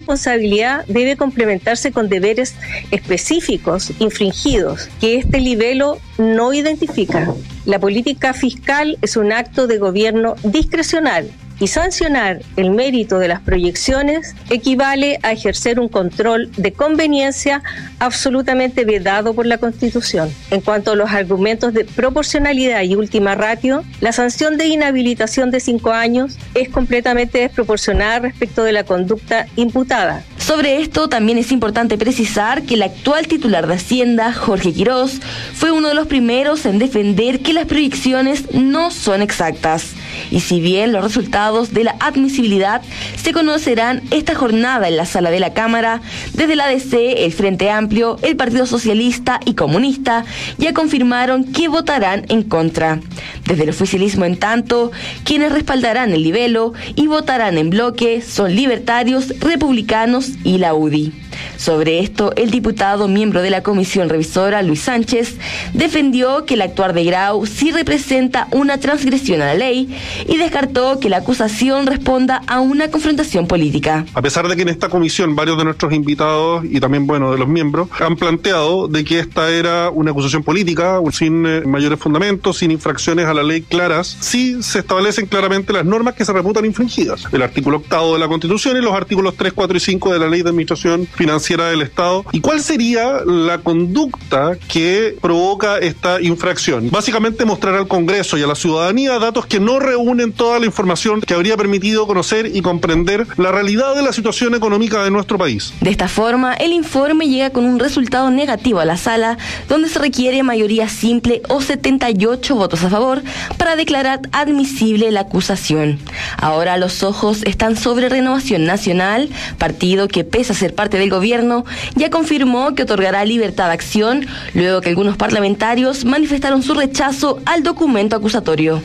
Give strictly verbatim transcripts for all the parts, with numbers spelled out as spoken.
responsabilidad debe complementarse con deberes específicos infringidos que este libelo no identifica. La política fiscal es un acto de gobierno discrecional y sancionar el mérito de las proyecciones equivale a ejercer un control de conveniencia absolutamente vedado por la Constitución. En cuanto a los argumentos de proporcionalidad y última ratio, la sanción de inhabilitación de cinco años es completamente desproporcionada respecto de la conducta imputada. Sobre esto también es importante precisar que el actual titular de Hacienda, Jorge Quirós, fue uno de los primeros en defender que las proyecciones no son exactas. Y si bien los resultados de la admisibilidad se conocerán esta jornada en la sala de la Cámara, desde la A D C, el Frente Amplio, el Partido Socialista y Comunista ya confirmaron que votarán en contra. Desde el oficialismo, en tanto, quienes respaldarán el libelo y votarán en bloque son libertarios, republicanos y la U D I. Sobre esto, el diputado miembro de la comisión revisora, Luis Sánchez, defendió que el actuar de Grau sí representa una transgresión a la ley y descartó que la acusación responda a una confrontación política. A pesar de que en esta comisión varios de nuestros invitados y también, bueno, de los miembros han planteado de que esta era una acusación política sin eh, mayores fundamentos, sin infracciones a la ley claras, sí se establecen claramente las normas que se reputan infringidas. El artículo octavo de la Constitución y los artículos tres, cuatro y cinco de la Ley de Administración Financiera del Estado. ¿Y cuál sería la conducta que provoca esta infracción? Básicamente mostrar al Congreso y a la ciudadanía datos que no reúnen toda la información que habría permitido conocer y comprender la realidad de la situación económica de nuestro país. De esta forma, el informe llega con un resultado negativo a la sala, donde se requiere mayoría simple o setenta y ocho votos a favor para declarar admisible la acusación. Ahora los ojos están sobre Renovación Nacional, partido que, pese a ser parte del gobierno, ya confirmó que otorgará libertad de acción, luego que algunos parlamentarios manifestaron su rechazo al documento acusatorio.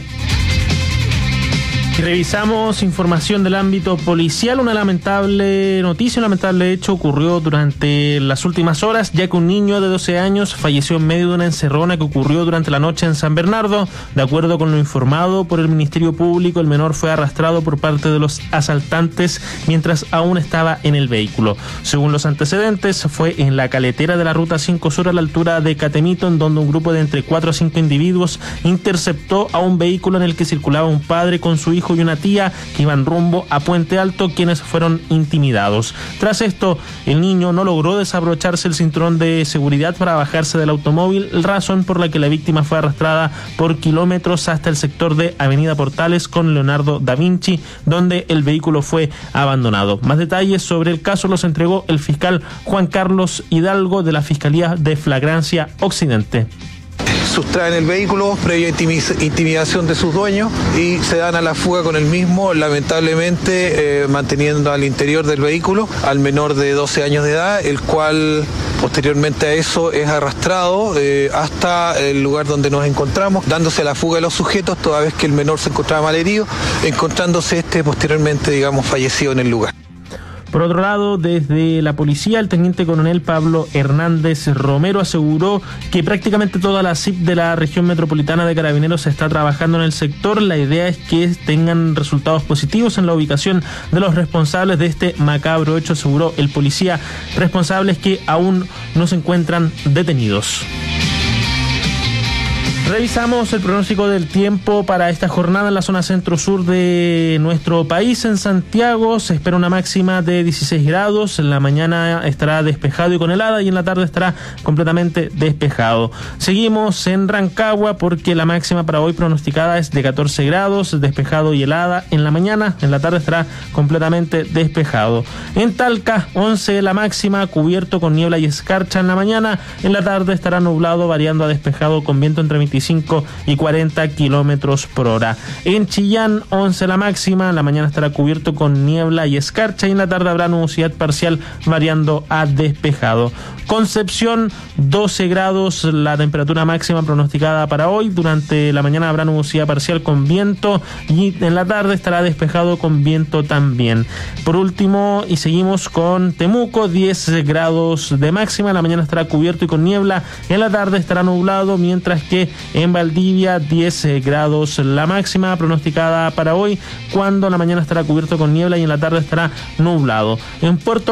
Y revisamos información del ámbito policial. Una lamentable noticia, un lamentable hecho ocurrió durante las últimas horas, ya que un niño de doce años falleció en medio de una encerrona que ocurrió durante la noche en San Bernardo. De acuerdo con lo informado por el Ministerio Público, el menor fue arrastrado por parte de los asaltantes mientras aún estaba en el vehículo. Según los antecedentes, fue en la caletera de la Ruta cinco Sur a la altura de Catemito, en donde un grupo de entre cuatro a cinco individuos interceptó a un vehículo en el que circulaba un padre con su hijo y una tía que iban rumbo a Puente Alto, quienes fueron intimidados. Tras esto, el niño no logró desabrocharse el cinturón de seguridad para bajarse del automóvil, razón por la que la víctima fue arrastrada por kilómetros hasta el sector de Avenida Portales con Leonardo da Vinci, donde el vehículo fue abandonado. Más detalles sobre el caso los entregó el fiscal Juan Carlos Hidalgo de la Fiscalía de Flagrancia Occidente. Sustraen el vehículo previa intimidación de sus dueños y se dan a la fuga con el mismo, lamentablemente eh, manteniendo al interior del vehículo al menor de doce años de edad, el cual posteriormente a eso es arrastrado eh, hasta el lugar donde nos encontramos, dándose a la fuga de los sujetos, toda vez que el menor se encontraba malherido, encontrándose este posteriormente, digamos, fallecido en el lugar. Por otro lado, desde la policía, el teniente coronel Pablo Hernández Romero aseguró que prácticamente toda la C I P de la región metropolitana de Carabineros está trabajando en el sector. La idea es que tengan resultados positivos en la ubicación de los responsables de este macabro hecho, aseguró el policía. Responsables que aún no se encuentran detenidos. Revisamos el pronóstico del tiempo para esta jornada en la zona centro-sur de nuestro país. En Santiago se espera una máxima de dieciséis grados, en la mañana estará despejado y con helada y en la tarde estará completamente despejado. Seguimos en Rancagua porque la máxima para hoy pronosticada es de catorce grados, despejado y helada en la mañana, en la tarde estará completamente despejado. En Talca, once la máxima, cubierto con niebla y escarcha en la mañana, en la tarde estará nublado variando a despejado con viento entre veinticinco y cuarenta kilómetros por hora. En Chillán, once la máxima, en la mañana estará cubierto con niebla y escarcha y en la tarde habrá nubosidad parcial variando a despejado. Concepción, doce grados, la temperatura máxima pronosticada para hoy. Durante la mañana habrá nubosidad parcial con viento y en la tarde estará despejado con viento también. Por último, y seguimos con Temuco, diez grados de máxima, en la mañana estará cubierto y con niebla, en la tarde estará nublado, mientras que en Valdivia, diez grados la máxima pronosticada para hoy, cuando la mañana estará cubierto con niebla y en la tarde estará nublado. En Puerto